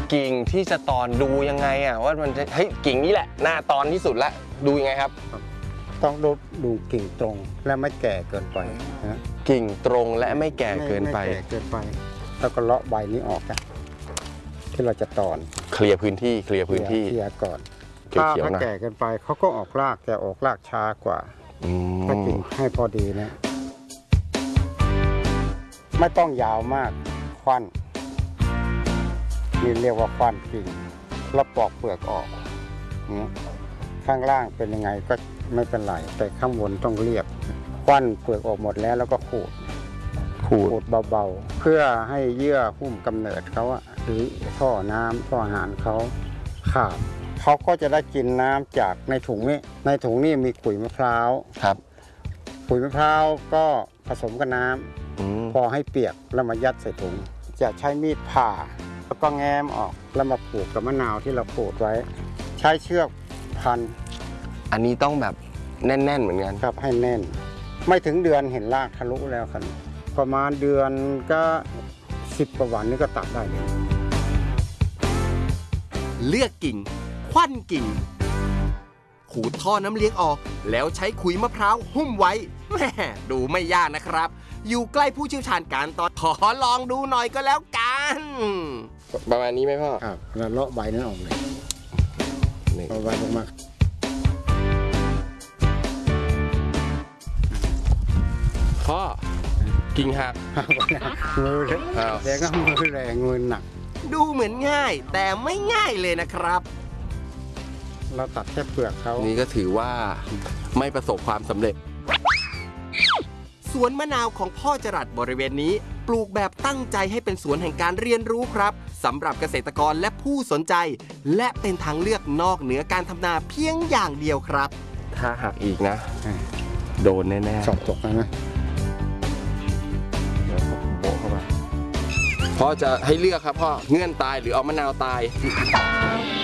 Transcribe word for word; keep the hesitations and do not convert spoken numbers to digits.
กิ่งที่จะตอนดูยังไงอ่ะว่ามันจะเฮ้ยกิ่งนี้แหละหน้าตอนที่สุดละดูยังไงครับต้องดูดูกิ่งตรงและไม่แก่เกินไปนะกิ่งตรงและไม่แก่เกินไปเกินไปแล้วก็เลาะใบนี้ออกกันที่เราจะตอนเคลียร์พื้นที่เคลียร์พื้นที่เคลียร์ก่อนถ้าถ้าแก่เกินไปเขาก็ออกรากแต่ออกรากช้ากว่าถ้ากิ่งให้พอดีนะไม่ต้องยาวมากควันนี่เรียกว่าควันกิ่งแล้วปอกเปลือกออกข้างล่างเป็นยังไงก็ไม่เป็นไรแต่ข้างบนต้องเรียบควันเปลือกออกหมดแล้วแล้วก็ขูดขูดเบาๆเพื่อให้เยื่อหุ้มกำเนิดเขาอะหรือท่อน้ำท่ออาหารเขาขาดเขาก็จะได้กินน้ำจากในถุงนี้ในถุงนี้มีขุยมะพร้าวครับขุยมะพร้าวก็ผสมกับน้ำพอให้เปียกแล้วมายัดใส่ถุงจะใช้มีดผ่าแล้วก็แง้มออกแล้วมาผูกกับมะนาวที่เราขูดไว้ใช้เชือกพันอันนี้ต้องแบบแน่นๆเหมือนกันครับให้แน่นไม่ถึงเดือนเห็นรากทะลุแล้วครับประมาณเดือนก็สิบกว่าวันนี้ก็ตัดได้เลยเลือกกิ่งควันกิ่งขูดท่อน้ำเลี้ยงออกแล้วใช้ขุยมะพร้าวหุ้มไว้แม่ดูไม่ยากนะครับอยู่ใกล้ผู้เชี่ยวชาญการตอนขอลองดูหน่อยก็แล้วกันประมาณนี้ไหมพ่อครับแล้วเลาะใบนั้นออกเลยเอาใบลงมาพ่อกิ่งหักมือแต่ก็มือแรงมือหนักดูเหมือนง่ายแต่ไม่ง่ายเลยนะครับเราตัดแค่เปลือกเขานี่ก็ถือว่าไม่ประสบความสำเร็จสวนมะนาวของพ่อจรัสบริเวณนี้ปลูกแบบตั้งใจให้เป็นสวนแห่งการเรียนรู้ครับสำหรับเกษตรกรและผู้สนใจและเป็นทางเลือกนอกเหนือการทำนาเพียงอย่างเดียวครับถ้าหักอีกนะโดนแน่ๆสอบตกนะพ่อจะให้เลือกครับพ่อเงื่อนตายหรือเอามะนาวตาย